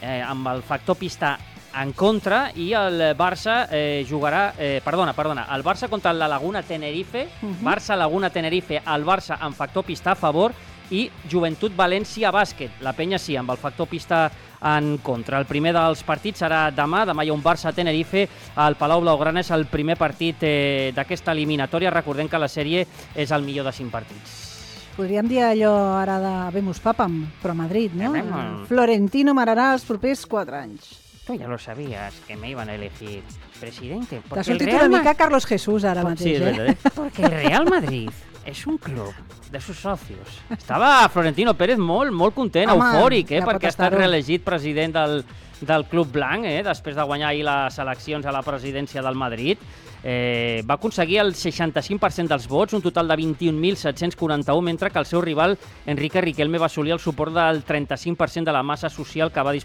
amb el factor pista en contra, i el Barça jugarà... Perdona, el Barça contra la Laguna Tenerife, Barça-Laguna Tenerife, el Barça amb factor pista a favor, i Joventut València Bàsquet, la penya sí, amb el factor pista en contra. El primer dels partits serà demà hi ha un Barça-Tenerife al Palau Blaugrana, és el primer partit d'aquesta eliminatòria. Recordem que la sèrie és el millor de 5 partits. Podríem dir allò ara de Vemos Papam, però a Madrid, no? Florentino mararà els propers 4 anys. Tú ya lo sabías, que me iban a elegir presidente. T'ha sortit una mica Carlos Jesús ara mateix, sí, eh? Porque el Real Madrid es un club de sus socios. Estava Florentino Pérez molt content, eufòric, perquè ha estat reelegit president del Club Blanc, després de guanyar ahir les eleccions a la presidència del Madrid. Va aconseguir el 65% dels vots, un total de 21.741, mentre que el seu rival, Enrique Riquelme, va assolir el suport del 35% de la massa social que va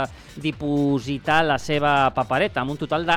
dipositar la seva papereta, amb un total de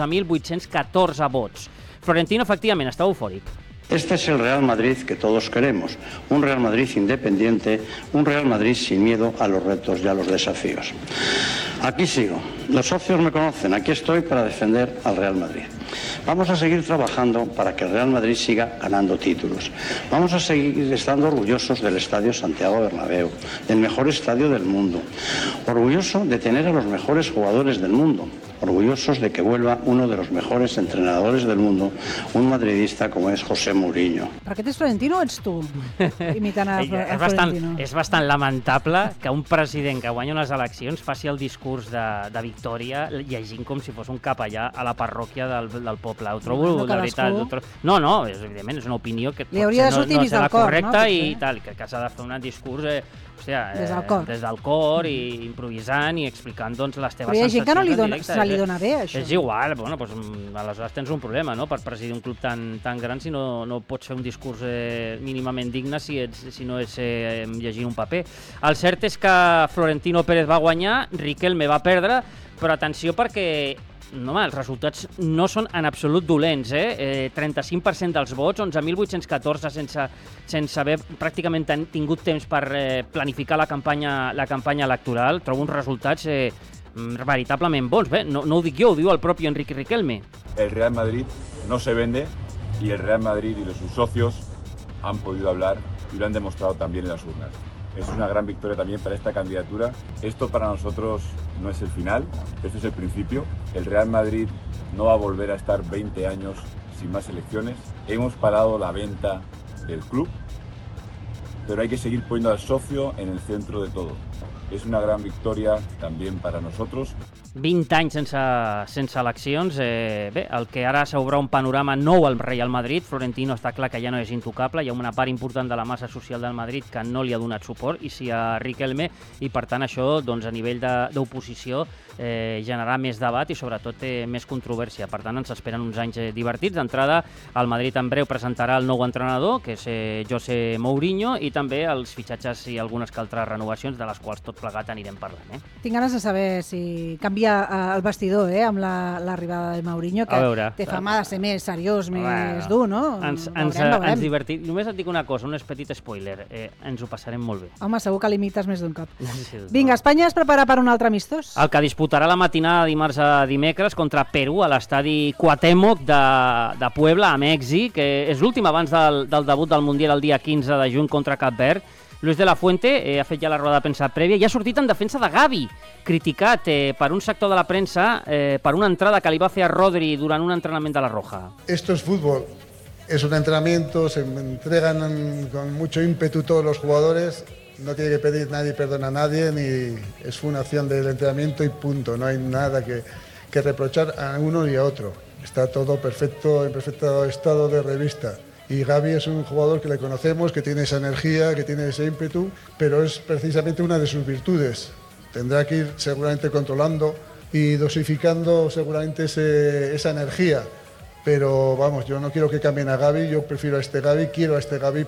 11.814 vots. Florentino, efectivament, està eufòric. Este es el Real Madrid que todos queremos, un Real Madrid independiente, un Real Madrid sin miedo a los retos y a los desafíos. Aquí sigo, los socios me conocen, aquí estoy para defender al Real Madrid. Vamos a seguir trabajando para que el Real Madrid siga ganando títulos. Vamos a seguir estando orgullosos del Estadio Santiago Bernabéu, del mejor estadio del mundo, orgulloso de tener a los mejores jugadores del mundo, orgullosos de que vuelva uno de los mejores entrenadores del mundo, un madridista como es José Mourinho. Però aquest és Florentino o ets tu, imitant a Florentino? És bastant lamentable que un president que guanya unes eleccions faci el discurs de victòria llegint com si fos un capellà a la parròquia del poble. Ho trobo, la veritat... No, evidentment, és una opinió que no serà correcta i tal, que s'ha de fer un discurs des del cor i improvisant i explicant les teves sensacions. Però hi ha gent que no se li dona bé, això. És igual, aleshores tens un problema, no?, per presidir un club tan gran si no pots fer un discurs mínimament digne si no és llegir un paper. El cert és que Florentino Pérez va guanyar, Riquelme va perdre, però atenció perquè els resultats no són en absolut dolents, 35% dels vots, 11.814 sense haver pràcticament tingut temps per planificar la campanya electoral. Trobo uns resultats veritablement bons. No ho dic jo, ho diu el propi Enrique Riquelme. El Real Madrid no se vende y el Real Madrid y sus socios han podido hablar y lo han demostrado también en las urnas. Es una gran victoria también para esta candidatura. Esto para nosotros no es el final, esto es el principio. El Real Madrid no va a volver a estar 20 años sin más elecciones. Hemos parado la venta del club, pero hay que seguir poniendo al socio en el centro de todo. És una gran victòria també per a nosaltres. 20 anys sense eleccions. Bé, el que ara s'obre un panorama nou al Real Madrid. Florentino està clar que ja no és intocable. Hi ha una part important de la massa social del Madrid que no li ha donat suport, i sí a Riquelme, i per tant això a nivell d'oposició generarà més debat i sobretot més controvèrsia. Per tant ens esperen uns anys divertits. D'entrada, el Madrid en breu presentarà el nou entrenador, que és José Mourinho, i també els fitxatges i algunes que altres renovacions de les quals tot plegat anirem parlant. Tinc ganes de saber si canvia el vestidor amb l'arribada de Mourinho, que té fama de ser més seriós, més dur, no? Ens divertim. Només et dic una cosa, un petit spoiler. Ens ho passarem molt bé. Home, segur que l'imites més d'un cop. Vinga, Espanya es prepara per un altre amistós? El que disputarà la matinada de dimarts a dimecres contra Perú a l'estadi Cuauhtémoc de Puebla, a Mèxic. És l'últim abans del debut del Mundial el dia 15 de juny contra Cap Verd. Luis de la Fuente ha fet ja la roda de premsa prèvia i ha sortit en defensa de Gavi, criticat per un sector de la premsa per una entrada que li va fer a Rodri durant un entrenament de la Roja. Esto es fútbol, es un entrenamiento, se entregan con mucho ímpetu todos los jugadores, no tiene que pedir nadie perdón a nadie, ni es una acción del entrenamiento y punto, no hay nada que reprochar a uno ni a otro, está todo perfecto, en perfecto estado de revista. Y Gavi es un jugador que le conocemos, que tiene esa energía, que tiene ese ímpetu, pero es precisamente una de sus virtudes. Tendrá que ir seguramente controlando y dosificando seguramente esa energía. Pero vamos, yo no quiero que cambien a Gavi, yo prefiero a este Gavi, quiero a este Gavi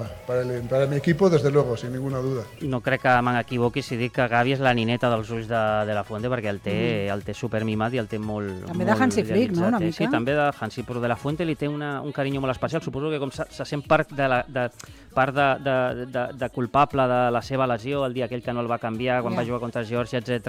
para mi equipo, desde luego, sin ninguna duda. No crec que m'equivoqui si dic que Gavi és la nineta dels ulls de la Fuente, perquè el té supermimat i el té molt... També de Hansi Flick, no?, una mica? Sí, també de Hansi, però de la Fuente li té un carinyo molt especial. Suposo que com se sent part de culpable de la seva lesió el dia aquell que no el va canviar, quan va jugar contra Geòrgia, etc.